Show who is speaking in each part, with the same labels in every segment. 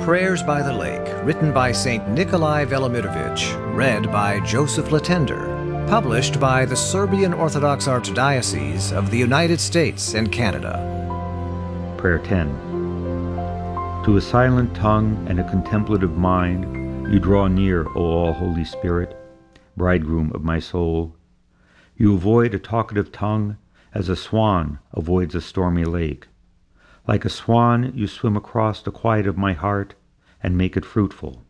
Speaker 1: Prayers by the Lake, written by St. Nikolai Velimirovich, read by Joseph Latender, published by the Serbian Orthodox Archdiocese of the United States and Canada.
Speaker 2: Prayer 10. To a silent tongue and a contemplative mind, you draw near, O all-Holy Spirit, bridegroom of my soul. You avoid a talkative tongue as a swan avoids a stormy lake. Like a swan, you swim across the quiet of my heart and make it fruitful.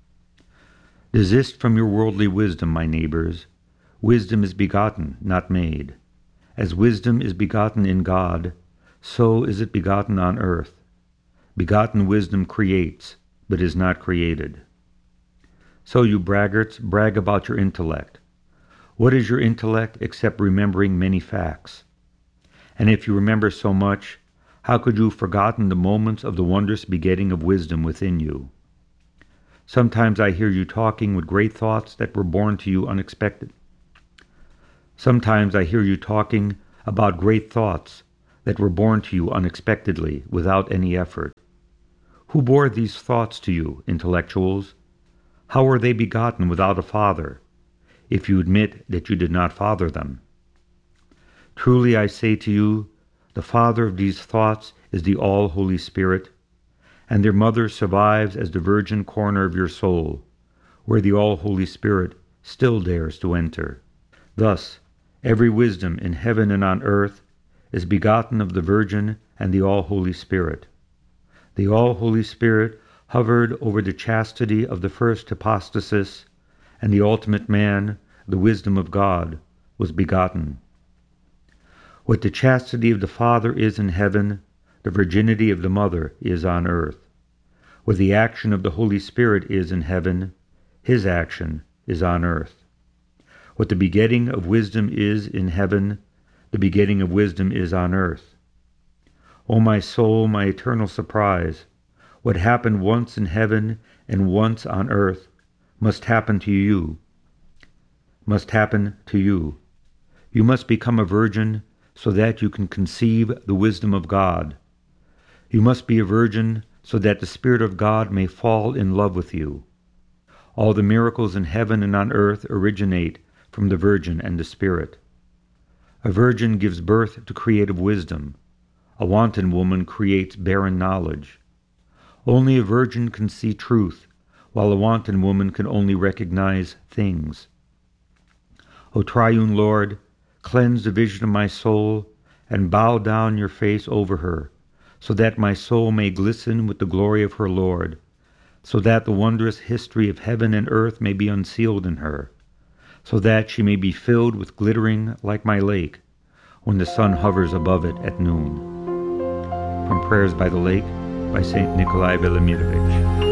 Speaker 2: Desist from your worldly wisdom, my neighbors. Wisdom is begotten, not made. As wisdom is begotten in God, so is it begotten on earth. Begotten wisdom creates, but is not created. So you braggarts, brag about your intellect. What is your intellect except remembering many facts? And if you remember so much, how could you have forgotten the moments of the wondrous begetting of wisdom within you? Sometimes I hear you talking with great thoughts that were born to you unexpected. Sometimes I hear you talking about great thoughts that were born to you unexpectedly, without any effort. Who bore these thoughts to you, intellectuals? How were they begotten without a father, if you admit that you did not father them? Truly I say to you, the father of these thoughts is the all-Holy Spirit, and their mother survives as the virgin corner of your soul, where the all-Holy Spirit still dares to enter. Thus, every wisdom in heaven and on earth is begotten of the Virgin and the all-Holy Spirit. The all-Holy Spirit hovered over the chastity of the first hypostasis, and the ultimate man, the wisdom of God, was begotten. What the chastity of the Father is in heaven, the virginity of the Mother is on earth. What the action of the Holy Spirit is in heaven, his action is on earth. What the begetting of wisdom is in heaven, the begetting of wisdom is on earth. O my soul, my eternal surprise, what happened once in heaven and once on earth must happen to you. You must become a virgin so that you can conceive the wisdom of God. You must be a virgin so that the Spirit of God may fall in love with you. All the miracles in heaven and on earth originate from the Virgin and the Spirit. A virgin gives birth to creative wisdom. A wanton woman creates barren knowledge. Only a virgin can see truth, while a wanton woman can only recognize things. O Triune Lord, cleanse the vision of my soul, and bow down your face over her, so that my soul may glisten with the glory of her Lord, so that the wondrous history of heaven and earth may be unsealed in her, so that she may be filled with glittering like my lake, when the sun hovers above it at noon. From Prayers by the Lake, by St. Nikolai Velimirovich.